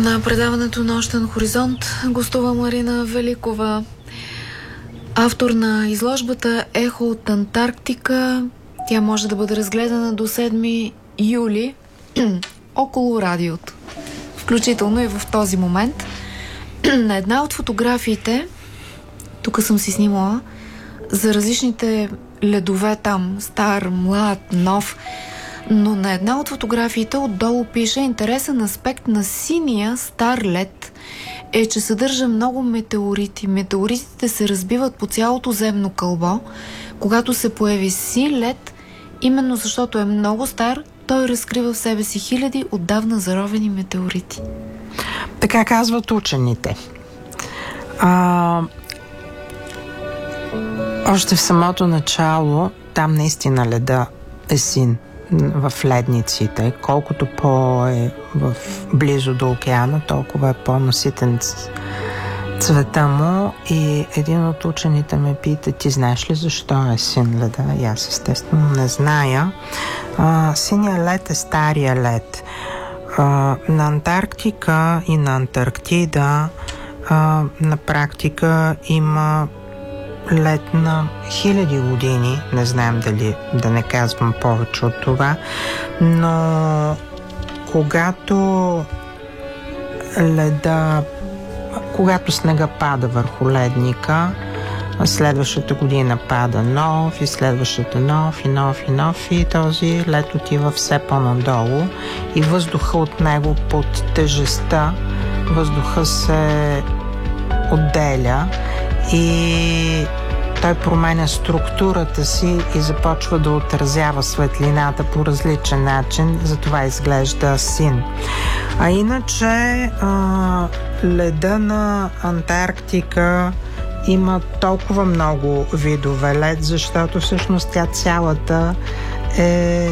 На предаването Нощен хоризонт гостува Марина Великова, автор на изложбата Ехо от Антарктика. Тя може да бъде разгледана до 7 юли около радиото, включително и в този момент. На една от фотографиите, тук съм си снимала, за различните ледове там, стар, млад, нов, но на една от фотографиите отдолу пише: интересен аспект на синия стар лед е, че съдържа много метеорити. Метеоритите се разбиват по цялото земно кълбо. Когато се появи син лед, именно защото е много стар, той разкрива в себе си хиляди отдавна заровени метеорити. Така казват учените. Още в самото начало там наистина леда е син в ледниците. Колкото по-е близо до океана, толкова е по-наситен цвета му. И един от учените ме пита: ти знаеш ли защо е син леда? И аз естествено не зная. Синия лед е стария лед. На Антарктика и на Антарктида на практика има лед на хиляди години. Не знаем дали да не казвам повече от това, но когато снега пада върху ледника, следващата година пада нов и следващата нов и нов и нов, и този лед отива все по-надолу и въздуха от него под тежестта, въздуха се отделя и той променя структурата си и започва да отразява светлината по различен начин, затова изглежда син. А иначе леда на Антарктика има толкова много видове лед, защото всъщност тя цялата е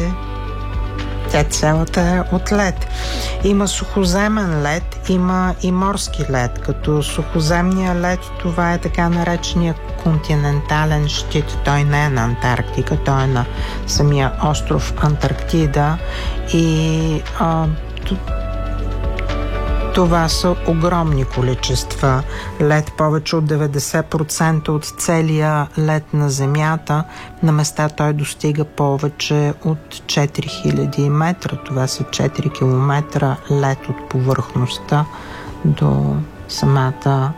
от лед. Има сухоземен лед, има и морски лед. Като сухоземния лед, това е така наречения континентален щит. Той не е на Антарктика, той е на самия остров Антарктида и това са огромни количества лед. Повече от 90% от целия лед на Земята. На места той достига повече от 4000 метра. Това са 4 км лед от повърхността до самата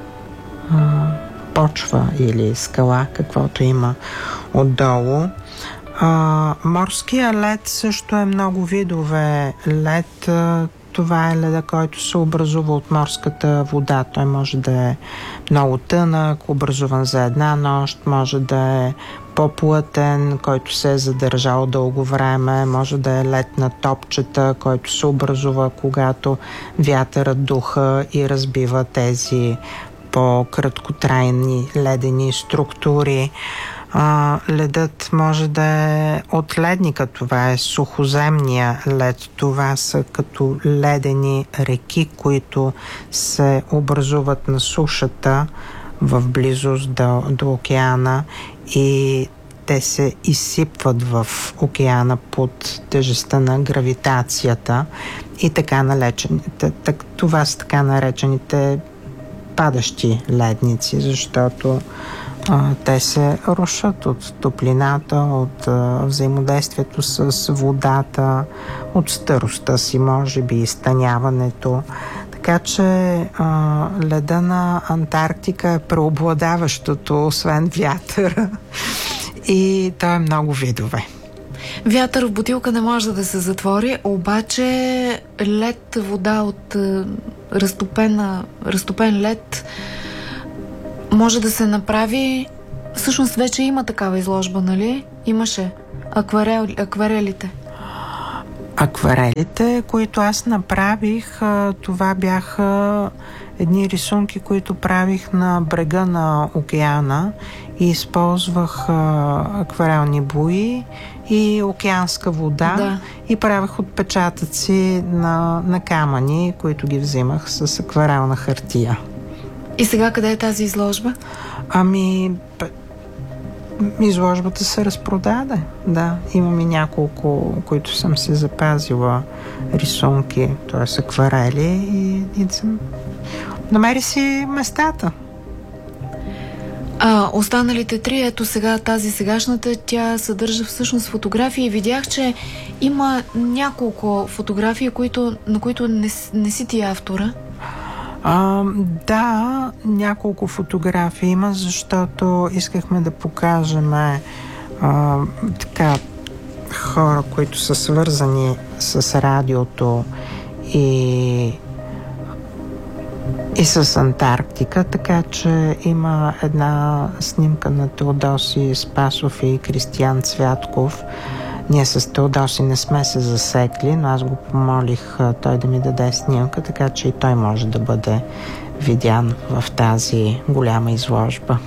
почва или скала, каквото има отдолу. Морския лед също е много видове лед. Това е леда, който се образува от морската вода. Той може да е много тънък, образуван за една нощ, може да е по-плътен, който се е задържал дълго време, може да е лед на топчета, който се образува, когато вятърът духа и разбива тези по-краткотрайни ледени структури. Ледът може да е от ледника, това е сухоземния лед. Това са като ледени реки, които се образуват на сушата в близост до океана и те се изсипват в океана под тежестта на гравитацията и това са така наречените падащи ледници, защото те се рушат от топлината, от взаимодействието с водата, от старостта си, може би, изтъняването. Така че леда на Антарктика е преобладаващото, освен вятъра. И той е много видове. Вятър в бутилка не може да се затвори, обаче лед, вода от разтопен лед може да се направи. Всъщност вече има такава изложба, нали? Имаше акварелите. Акварелите, които аз направих, това бяха едни рисунки, които правих на брега на океана и използвах акварелни бои и океанска вода, и правих отпечатъци на камъни, които ги взимах с акварелна хартия. И сега къде е тази изложба? изложбата се разпродаде. Да, имам и няколко, които съм си запазила рисунки, т.е. акварели и съм... намери си местата. Останалите три, ето сега тази сегашната, тя съдържа всъщност фотографии и видях, че има няколко фотографии, на които не си ти автора. Да, няколко фотографии има, защото искахме да покажем така хора, които са свързани с радиото и с Антарктика, така че има една снимка на Теодоси Спасов и Кристиян Цвятков. Ние с Теодоси не сме се засекли, но аз го помолих той да ми даде снимка, така че и той може да бъде видян в тази голяма изложба.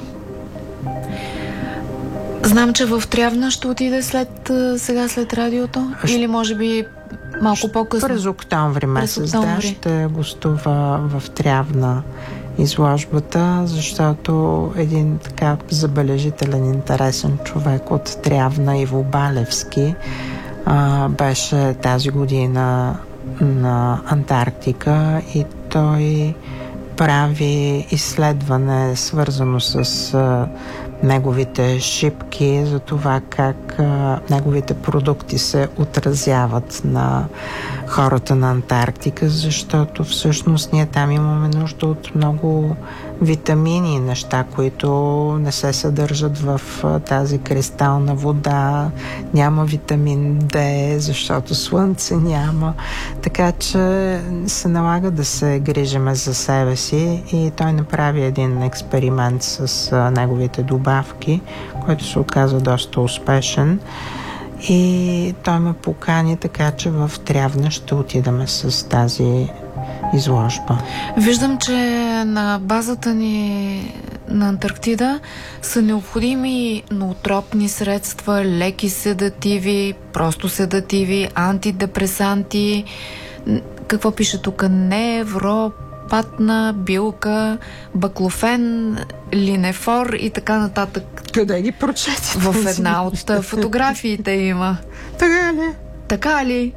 Знам, че в Трявна ще отиде след радиото? Или може би малко по-късно? През октомври месец, да, ще гостува в Трявна изложбата, защото един така забележителен, интересен човек от Трявна, Иво Балевски, беше тази година на Антарктика и той прави изследване, свързано с неговите шипки, за това как неговите продукти се отразяват на хората на Антарктика, защото всъщност ние там имаме нужда от много витамини, неща, които не се съдържат в тази кристална вода. Няма витамин D, защото слънце няма. Така че се налага да се грижиме за себе си и той направи един експеримент с неговите добавки, който се оказа доста успешен. И той ме покани, така че в Трявна ще отидем с тази изложба. Виждам, че на базата ни на Антарктида са необходими ноотропни средства, леки седативи, просто седативи, антидепресанти. Какво пише тук? Невропатна билка, баклофен, линефор и така нататък. Къде ги прочети? В една от фотографиите има. Така ли? Така ли?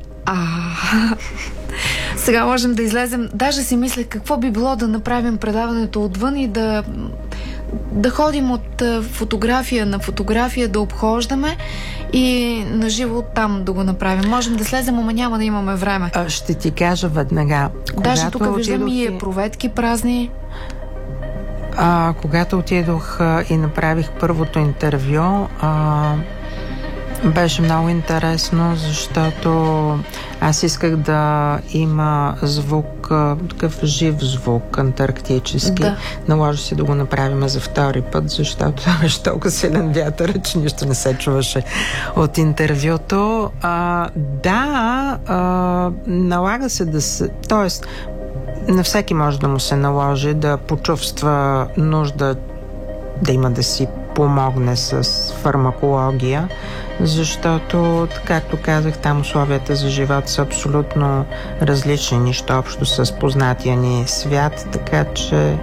Сега можем да излезем. Даже си мислех какво би било да направим предаването отвън и да ходим от фотография на фотография, да обхождаме и наживо там да го направим. Можем да слезем, ама няма да имаме време. Ще ти кажа веднага. Даже тук виждам и епроветки празни. Когато отидох и направих първото интервю, беше много интересно, защото аз исках да има звук, такъв жив звук, антарктически. Да. Наложи се да го направим за втори път, защото там беше толкова силен вятър, че нищо не се чуваше от интервюто. Налага се да се... Тоест, на всеки може да му се наложи да почувства нужда да има да си помогне с фармакология, защото, както казах, там условията за живот са абсолютно различни, нищо общо с познатия ни свят, така че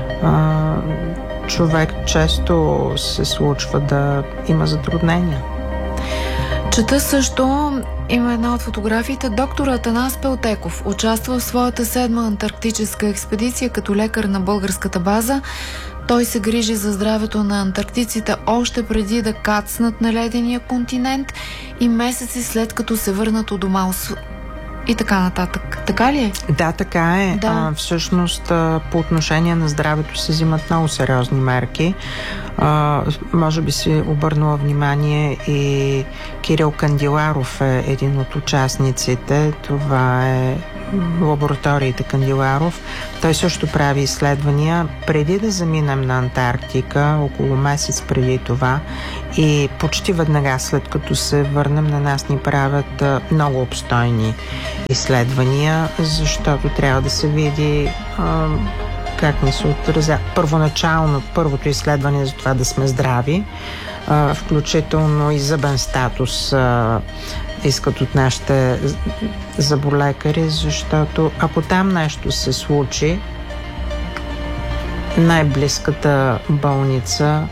човек често се случва да има затруднения. Чета също, има една от фотографиите, доктор Атанас Пелтеков участва в своята 7-ма антарктическа експедиция като лекар на българската база. Той се грижи за здравето на антарктиците още преди да кацнат на ледения континент и месеци след като се върнат у дома и така нататък. Така ли е? Да, така е. Да. Всъщност, по отношение на здравето се взимат много сериозни мерки. Може би си обърнала внимание и Кирил Кандиларов е един от участниците. Това е лабораториите Кандиларов. Той също прави изследвания преди да заминем на Антарктика, около месец преди това, и почти веднага след като се върнем, на нас ни правят много обстойни изследвания, защото трябва да се види как ни се отразя. Първоначално, първото изследване за това да сме здрави, включително и зъбен статус искат от нашите зъболекари, защото ако там нещо се случи, най-близката болница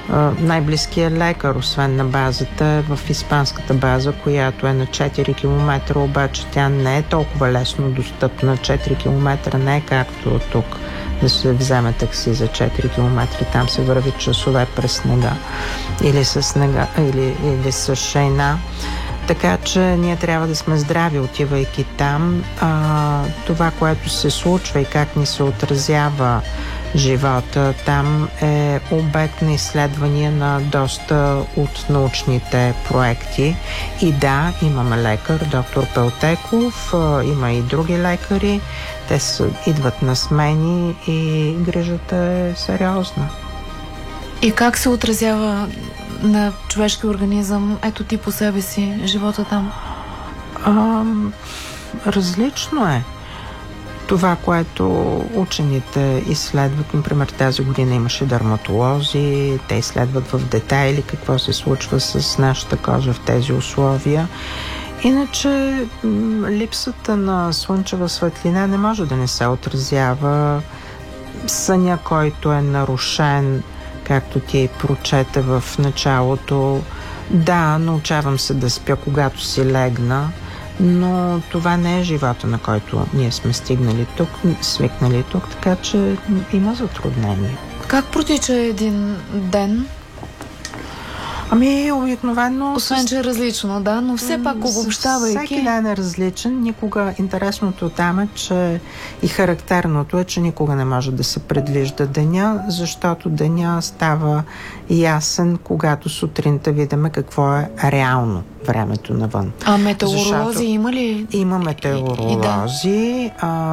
най-близкият лекар, освен на базата, е в испанската база, която е на 4 км, обаче тя не е толкова лесно достъпна. 4 км не е както тук, да се вземе такси за 4 км. Там се върви часове през снега или с снега, или с шейна. Така че ние трябва да сме здрави, отивайки там. Това, което се случва и как ни се отразява живота там, е обект на изследвания на доста от научните проекти. И да, имаме лекар, доктор Пелтеков, има и други лекари. Те идват на смени и грижата е сериозна. И как се отразява на човешки организъм, ето ти по себе си, живота там? Различно е. Това, което учените изследват, например, тази година имаше дерматолози, те изследват в детайли какво се случва с нашата кожа в тези условия. Иначе липсата на слънчева светлина не може да не се отразява. Съня, който е нарушен, както ти прочете в началото. Да, научавам се да спя, когато си легна, но това не е живота, на който ние сме свикнали тук, така че има затруднения. Как протича един ден? Обикновено... Освен, че е различно, да, но все пак обобщавайки... Всеки ден е различен. Никога интересното там е, че и характерното е, че никога не може да се предвижда деня, защото деня става ясен, когато сутринта видиме какво е реално времето навън. А метеоролози има ли? Има метеоролози.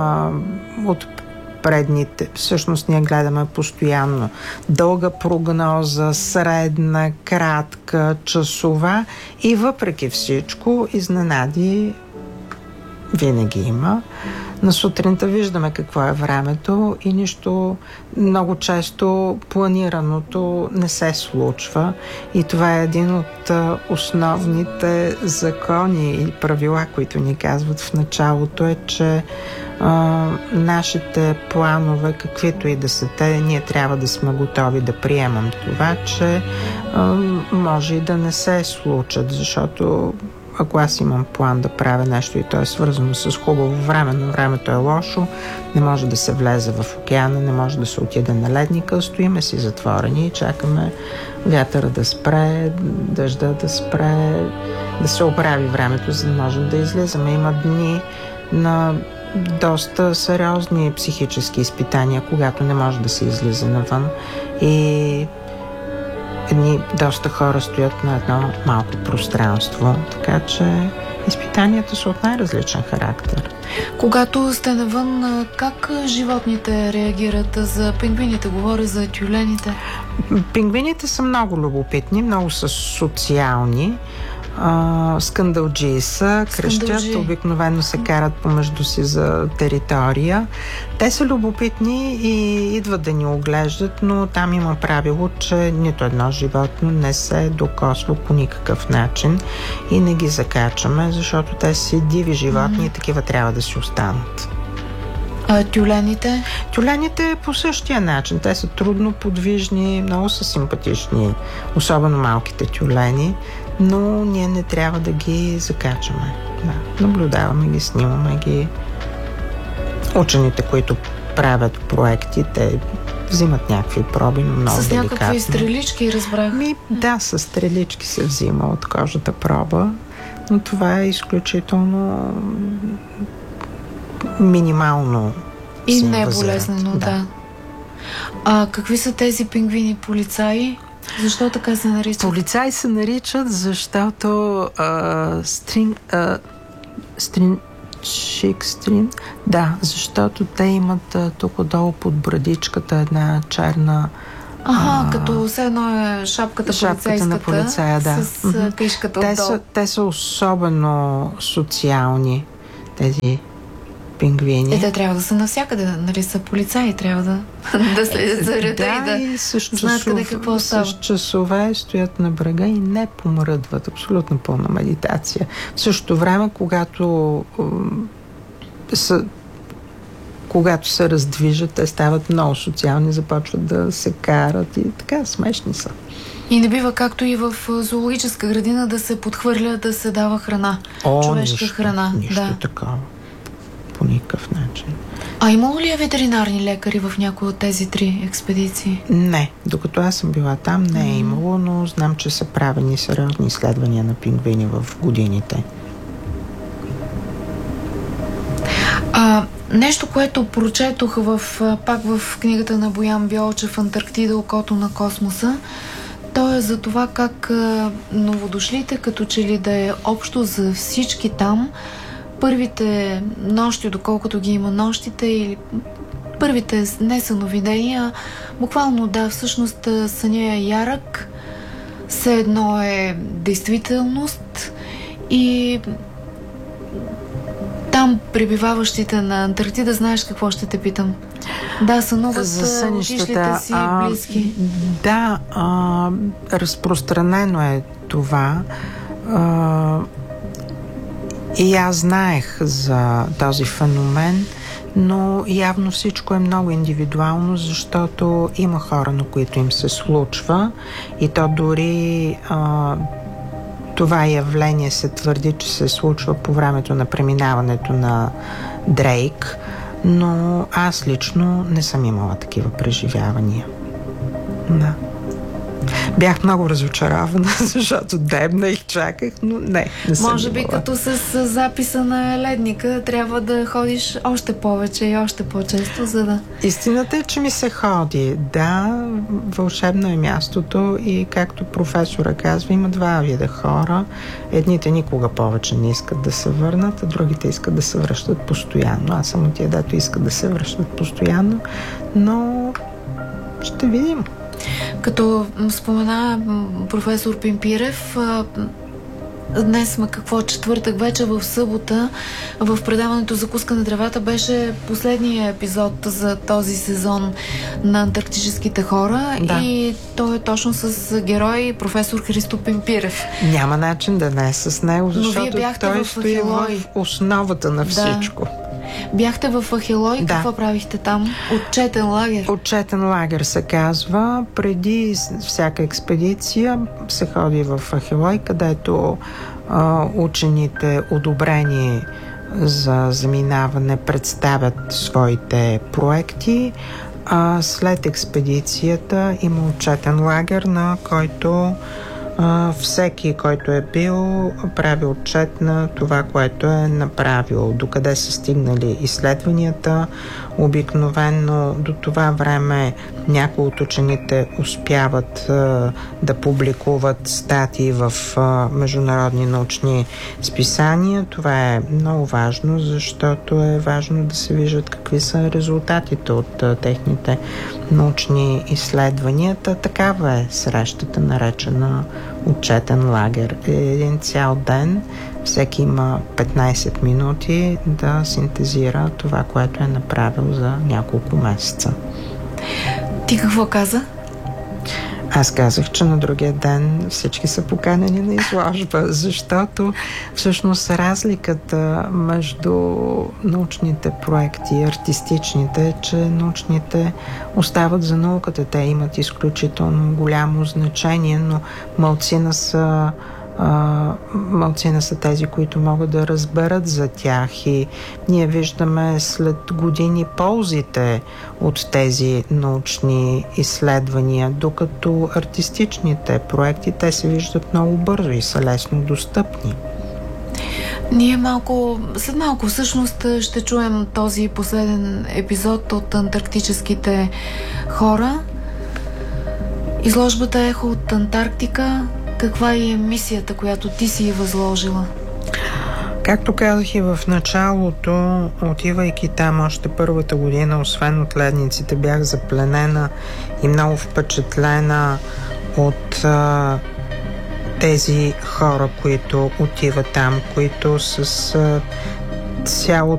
От предните, всъщност ние гледаме постоянно дълга прогноза, средна, кратка, часова и въпреки всичко изненади винаги има. На сутринта виждаме какво е времето и нищо много често планираното не се случва. И това е един от основните закони и правила, които ни казват в началото, е, че нашите планове, каквито и да са те, ние трябва да сме готови да приемам това, че може и да не се случат, защото ако аз имам план да правя нещо и то е свързано с хубаво време, но времето е лошо, не може да се влезе в океана, не може да се отиде на ледника, стоиме си затворени и чакаме вятъра да спре, дъжда да спре, да се оправи времето, за да можем да излизаме. Има дни на доста сериозни психически изпитания, когато не може да се излиза навън и доста хора стоят на едно малко пространство, така че изпитанията са от най-различен характер. Когато сте навън, как животните реагират? За пингвините говоря, за тюлените. Пингвините са много любопитни, много са социални. Скандалджии са, крещят, обикновено се карат помежду си за територия. Те са любопитни и идват да ни оглеждат, но там има правило, че нито едно животно не се докосва по никакъв начин и не ги закачаме, защото те си диви животни и такива трябва да си останат. А тюлените? Тюлените по същия начин. Те са трудно подвижни, много са симпатични, особено малките тюлени, но ние не трябва да ги закачаме. Да, наблюдаваме ги, снимаме ги. Учените, които правят проекти, те взимат някакви проби, но много с деликатно. С някакви стрелички, разбрах. Да, с стрелички се взима от кожата проба, но това е изключително минимално и не е болезнено, да. А какви са тези пингвини полицаи? Защо така се наричат? Полицаи се наричат, защото да, защото те имат тук отдолу под брадичката една черна като все едно е шапката на полицая, да. С кишката отдолу. Те са особено социални, тези пингвини. Те трябва да са навсякъде, нали са полицаи, трябва да следят за реда и да знаят къде какво става. С часове стоят на брега и не помръдват, абсолютно пълна медитация. В същото време, когато се раздвижат, те стават много социални, започват да се карат и така, смешни са. И не бива, както и в зоологическа градина, да се подхвърля, да се дава храна. Човешка храна. Нищо такова. По никакъв начин. А имало ли е ветеринарни лекари в някои от тези 3 експедиции? Не. Докато аз съм била там, не е имало, но знам, че са правени сериозни изследвания на пингвини в годините. Нещо, което прочетох пак в книгата на Боян Бьолчев "Антарктида. Окото на космоса", то е за това как новодошлите, като че ли да е общо за всички там, първите нощи, доколкото ги има нощите, или първите не съновидения, буквално всъщност съня е ярък, все едно е действителност и там пребиваващите на Антарктида, знаеш какво ще те питам? Да, сънуват отишлите си близки. Да, разпространено е това. И аз знаех за този феномен, но явно всичко е много индивидуално, защото има хора, на които им се случва, и то дори това явление се твърди, че се случва по времето на преминаването на Дрейк, но аз лично не съм имала такива преживявания. Да. Бях много разочарована, защото дебна и чаках, но не съм. Може би като с записа на ледника трябва да ходиш още повече и още по-често, за да... Истината е, че ми се ходи. Да, вълшебно е мястото и както професора казва, има 2 вида хора. Едните никога повече не искат да се върнат, а другите искат да се връщат постоянно. Аз съм от тия, дето искат да се връщат постоянно, но ще видим. Като спомена професор Пимпирев, днес сме четвъртък вече, в събота в предаването "Закуска на тревата" беше последния епизод за този сезон на Антарктическите хора. Да. И той е точно с герой професор Христо Пимпирев. Няма начин да не е с него, защото той стои в основата на всичко. Бяхте в Ахелой, да. Какво правихте там? Отчетен лагер? Отчетен лагер се казва. Преди всяка експедиция се ходи в Ахелой, където учените, одобрени за заминаване, представят своите проекти. След експедицията има отчетен лагер, на който всеки, който е бил, прави отчет на това, което е направил, докъде са стигнали изследванията. Обикновено до това време някои от учените успяват да публикуват статии в международни научни списания. Това е много важно, защото е важно да се виждат какви са резултатите от техните научни изследвания. Такава е срещата, наречена отчетен лагер. Един цял ден, всеки има 15 минути да синтезира това, което е направил за няколко месеца. Ти какво каза? Аз казах, че на другия ден всички са поканени на изложба, защото всъщност разликата между научните проекти и артистичните е, че научните остават за науката. Те имат изключително голямо значение, но малцина са тези, които могат да разберат за тях, и ние виждаме след години ползите от тези научни изследвания, докато артистичните проекти, те се виждат много бързо и са лесно достъпни. Ние след малко всъщност ще чуем този последен епизод от Антарктическите хора. Изложбата "Ехо от Антарктика". Каква е мисията, която ти си възложила? Както казах и в началото, отивайки там още първата година, освен от ледниците, бях запленена и много впечатлена от тези хора, които отиват там, които с